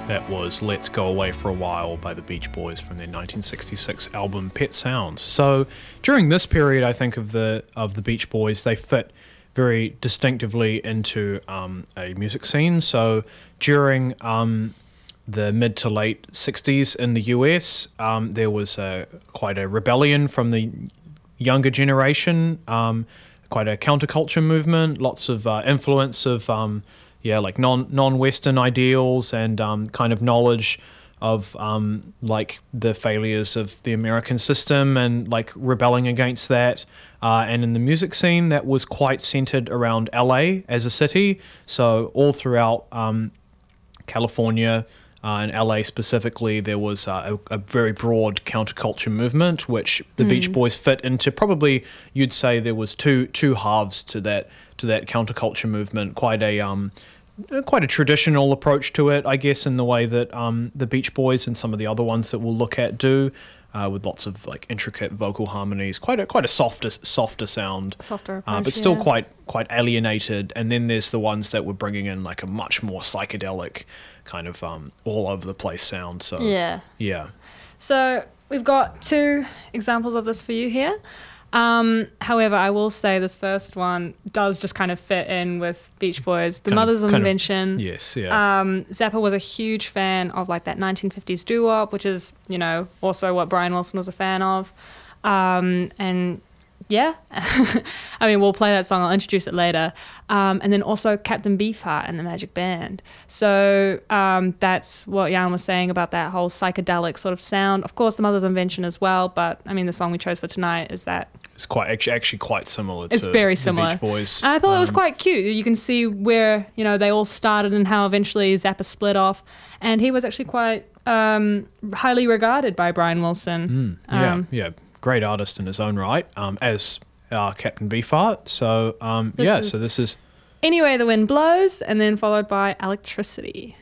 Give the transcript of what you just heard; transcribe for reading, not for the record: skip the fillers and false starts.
That was Let's Go Away for a While by the Beach Boys from their 1966 album Pet Sounds. So during this period, I think, of the Beach Boys, they fit very distinctively into a music scene. So during the mid to late 60s in the US, there was quite a rebellion from the younger generation, quite a counterculture movement, lots of influence of like non-Western ideals and kind of knowledge of like the failures of the American system and like rebelling against that. And in the music scene, that was quite centered around LA as a city. So all throughout California and LA specifically, there was a very broad counterculture movement, which the Beach Boys fit into. Probably you'd say there was two halves to that counterculture movement. Quite a traditional approach to it, I guess, in the way that the Beach Boys and some of the other ones that we'll look at do, with lots of like intricate vocal harmonies, quite a softer sound, approach, but still quite alienated. And then there's the ones that were bringing in like a much more psychedelic kind of all over the place sound. So yeah. So we've got two examples of this for you here. However, I will say this first one does just kind of fit in with Beach Boys. The Mothers of Invention. Yes, yeah. Zappa was a huge fan of like that 1950s doo-wop, which is, also what Brian Wilson was a fan of. And yeah, I mean, we'll play that song. I'll introduce it later. And then also Captain Beefheart and the Magic Band. So that's what Jan was saying about that whole psychedelic sort of sound. Of course, the Mother's Invention as well, but I mean, the song we chose for tonight is that. It's actually quite similar it's to very similar. The Beach Boys. And I thought it was quite cute. You can see where, they all started and how eventually Zappa split off. And he was actually quite highly regarded by Brian Wilson. Yeah. Great artist in his own right, as Captain Beefheart. So, so this is... Anyway, the Wind Blows, and then followed by Electricity.